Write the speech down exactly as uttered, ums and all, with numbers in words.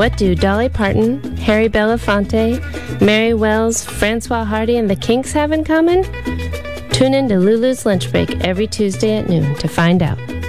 What do Dolly Parton, Harry Belafonte, Mary Wells, Francois Hardy, and the Kinks have in common? Tune in to Lulu's Lunch Break every Tuesday at noon to find out.